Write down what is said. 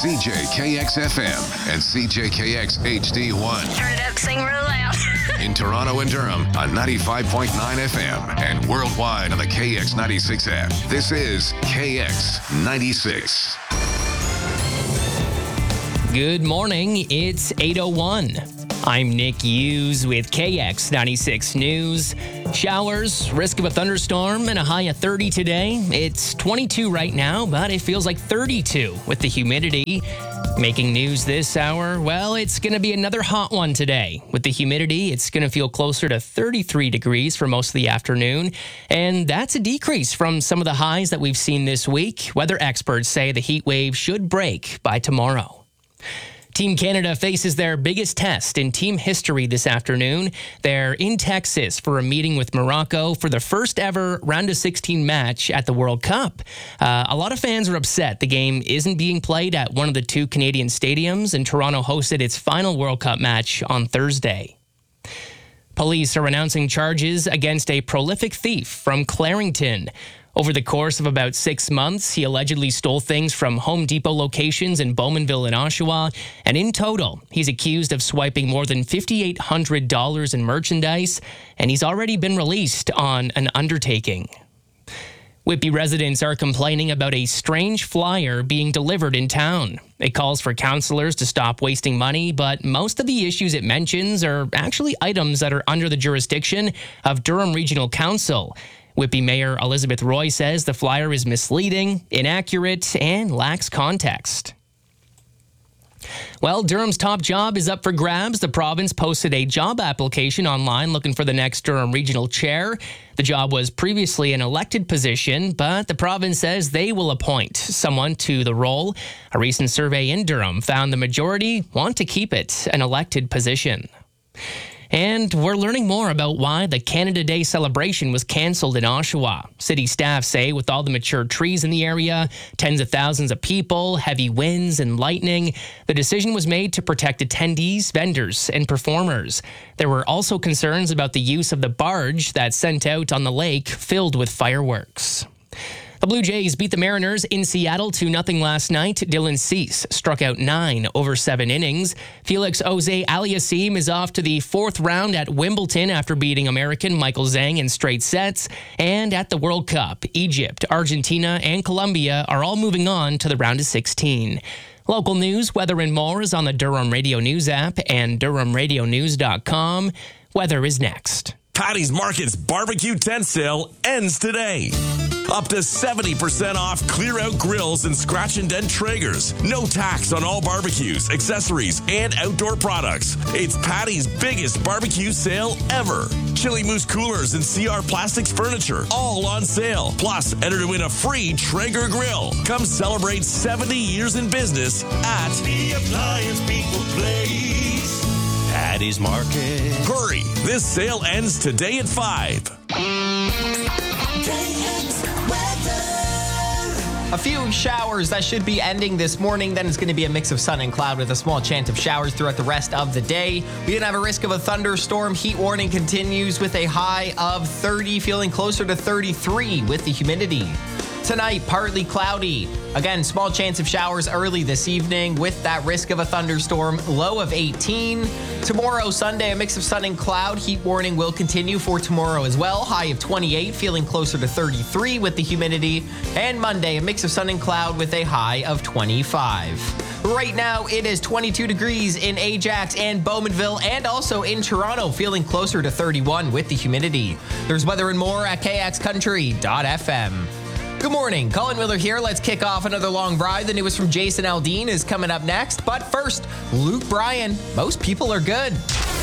CJKX-FM and CJKX HD1. Turn it up, sing real loud. In Toronto and Durham on 95.9 FM and worldwide on the KX96 app. This is KX96. Good morning. It's 8:01. I'm Nick Hughes with KX96 News. Showers, risk of a thunderstorm, and a high of 30 today. It's 22 right now, but it feels like 32 with the humidity. Making news this hour, well, it's going to be another hot one today. With the humidity, it's going to feel closer to 33 degrees for most of the afternoon, and that's a decrease from some of the highs that we've seen this week. Weather experts say the heat wave should break by tomorrow. Team Canada faces their biggest test in team history this afternoon. They're in Texas for a meeting with Morocco for the first ever round of 16 match at the World Cup. A lot of fans are upset the game isn't being played at one of the two Canadian stadiums, and Toronto hosted its final World Cup match on Thursday. Police are announcing charges against a prolific thief from Clarington. Over the course of about 6 months, he allegedly stole things from Home Depot locations in Bowmanville and Oshawa, and in total, he's accused of swiping more than $5,800 in merchandise, and he's already been released on an undertaking. Whitby residents are complaining about a strange flyer being delivered in town. It calls for councillors to stop wasting money, but most of the issues it mentions are actually items that are under the jurisdiction of Durham Regional Council. Whitby Mayor Elizabeth Roy says the flyer is misleading, inaccurate, and lacks context. Well, Durham's top job is up for grabs. The province posted a job application online looking for the next Durham Regional Chair. The job was previously an elected position, but the province says they will appoint someone to the role. A recent survey in Durham found the majority want to keep it an elected position. And we're learning more about why the Canada Day celebration was cancelled in Oshawa. City staff say with all the mature trees in the area, tens of thousands of people, heavy winds and lightning, the decision was made to protect attendees, vendors, and performers. There were also concerns about the use of the barge that sent out on the lake filled with fireworks. The Blue Jays beat the Mariners in Seattle 2-0 last night. Dylan Cease struck out 9 over 7 innings. Felix Auger-Aliassime is off to the 4th round at Wimbledon after beating American Michael Zhang in straight sets. And at the World Cup, Egypt, Argentina, and Colombia are all moving on to the round of 16. Local news, weather, and more is on the Durham Radio News app and DurhamRadioNews.com. Weather is next. Patty's Market's barbecue tent sale ends today. Up to 70% off clear-out grills and scratch and dent Traegers. No tax on all barbecues, accessories, and outdoor products. It's Patty's biggest barbecue sale ever. Chili Moose coolers and CR Plastics furniture, all on sale. Plus, enter to win a free Traeger grill. Come celebrate 70 years in business at The Appliance People Place. Patty's Market. Hurry! This sale ends today at 5. A few showers that should be ending this morning. Then it's going to be a mix of sun and cloud with a small chance of showers throughout the rest of the day. We didn't have a risk of a thunderstorm. Heat warning continues with a high of 30, feeling closer to 33 with the humidity. Tonight, partly cloudy. Again, small chance of showers early this evening with that risk of a thunderstorm, low of 18. Tomorrow, Sunday, a mix of sun and cloud. Heat warning will continue for tomorrow as well. High of 28, feeling closer to 33 with the humidity. And Monday, a mix of sun and cloud with a high of 25. Right now, it is 22 degrees in Ajax and Bowmanville and also in Toronto, feeling closer to 31 with the humidity. There's weather and more at kxcountry.fm. Good morning, Colin Wheeler here. Let's kick off another long ride. The newest from Jason Aldean is coming up next. But first, Luke Bryan. Most people are good.